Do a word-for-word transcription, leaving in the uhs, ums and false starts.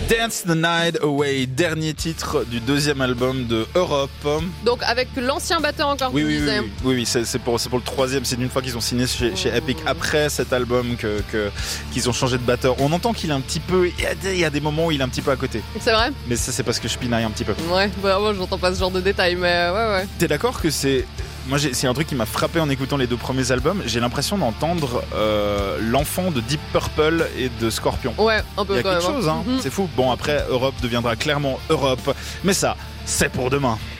Dance the Night Away, dernier titre du deuxième album de Europe. Donc avec l'ancien batteur encore, oui, tu oui, disais. oui, oui, oui, c'est, c'est, pour, c'est pour le troisième, c'est une fois qu'ils ont signé chez, chez Epic, après cet album que, que, qu'ils ont changé de batteur. On entend qu'il est un petit peu, il y, a des, il y a des moments où il est un petit peu à côté. C'est vrai? Mais ça c'est parce que je pinaille un petit peu. Ouais, vraiment j'entends pas ce genre de détails, mais ouais, ouais. T'es d'accord que c'est... Moi, j'ai, c'est un truc qui m'a frappé en écoutant les deux premiers albums. J'ai l'impression d'entendre euh, l'enfant de Deep Purple et de Scorpion. Ouais, un peu Il y a quand quelque même. chose, hein. Mm-hmm. C'est fou. Bon, après, Europe deviendra clairement Europe. Mais ça, c'est pour demain.